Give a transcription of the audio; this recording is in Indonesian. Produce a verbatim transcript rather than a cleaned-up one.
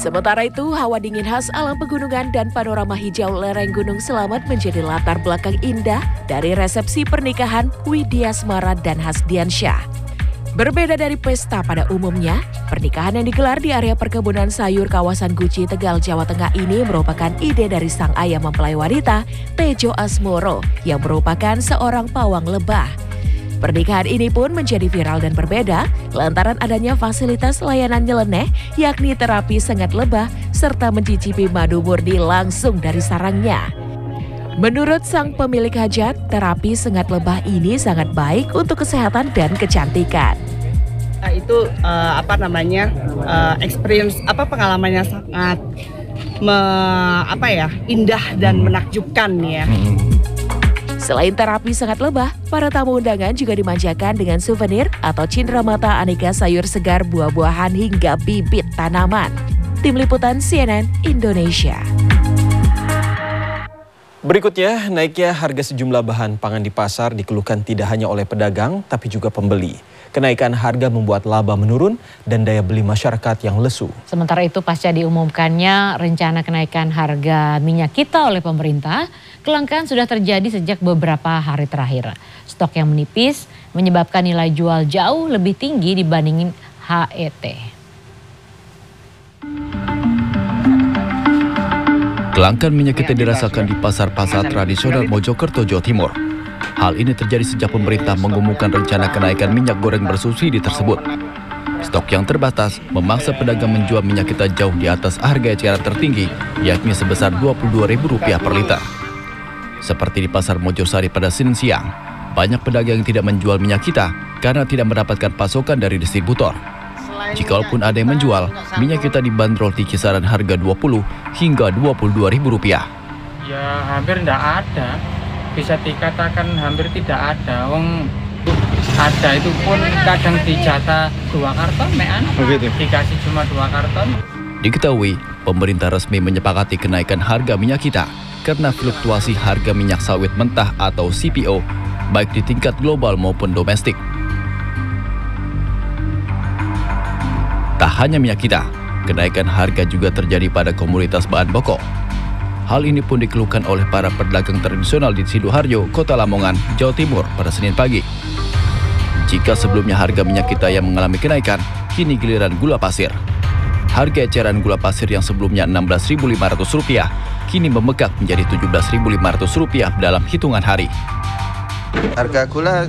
Sementara itu, hawa dingin khas alam pegunungan dan panorama hijau lereng Gunung Selamet menjadi latar belakang indah dari resepsi pernikahan Widya Asmara dan Hasdiansyah. Berbeda dari pesta pada umumnya, pernikahan yang digelar di area perkebunan sayur kawasan Guci, Tegal, Jawa Tengah ini merupakan ide dari sang ayah mempelai wanita, Tejo Asmoro, yang merupakan seorang pawang lebah. Pernikahan ini pun menjadi viral dan berbeda lantaran adanya fasilitas layanan nyeleneh yakni terapi sengat lebah serta mencicipi madu murni langsung dari sarangnya. Menurut sang pemilik hajat, terapi sengat lebah ini sangat baik untuk kesehatan dan kecantikan. Itu uh, apa namanya uh, experience apa pengalamannya sangat me, apa ya indah dan menakjubkan ya. Selain terapi sengat lebah, para tamu undangan juga dimanjakan dengan souvenir atau cindramata aneka sayur segar, buah-buahan hingga bibit tanaman. Tim Liputan C N N Indonesia. Berikutnya, naiknya harga sejumlah bahan pangan di pasar dikeluhkan tidak hanya oleh pedagang, tapi juga pembeli. Kenaikan harga membuat laba menurun dan daya beli masyarakat yang lesu. Sementara itu, pasca diumumkannya rencana kenaikan harga minyak kita oleh pemerintah, kelangkaan sudah terjadi sejak beberapa hari terakhir. Stok yang menipis menyebabkan nilai jual jauh lebih tinggi dibandingin H E T. Kelangkaan minyak kita dirasakan di pasar-pasar tradisional Mojokerto, Jawa Timur. Hal ini terjadi sejak pemerintah mengumumkan rencana kenaikan minyak goreng bersubsidi tersebut. Stok yang terbatas memaksa pedagang menjual minyak kita jauh di atas harga eceran tertinggi, yakni sebesar dua puluh dua ribu rupiah per liter. Seperti di Pasar Mojosari pada Senin siang, banyak pedagang yang tidak menjual minyak kita karena tidak mendapatkan pasokan dari distributor. Jikalau ada yang menjual, minyak kita dibanderol di kisaran harga dua puluh hingga dua puluh dua ribu rupiah. Ya hampir tidak ada, bisa dikatakan hampir tidak ada. Wong ada itu pun kadang dijatah dua karton, mean, dikasih cuma dua karton. Diketahui, pemerintah resmi menyepakati kenaikan harga minyak kita karena fluktuasi harga minyak sawit mentah atau C P O, baik di tingkat global maupun domestik. Tak hanya minyak kita, kenaikan harga juga terjadi pada komoditas bahan pokok. Hal ini pun dikeluhkan oleh para pedagang tradisional di Sidoarjo, Kota Lamongan, Jawa Timur pada Senin pagi. Jika sebelumnya harga minyak kita yang mengalami kenaikan, kini giliran gula pasir. Harga eceran gula pasir yang sebelumnya enam belas ribu lima ratus rupiah, kini membengkak menjadi tujuh belas ribu lima ratus rupiah dalam hitungan hari. Harga gula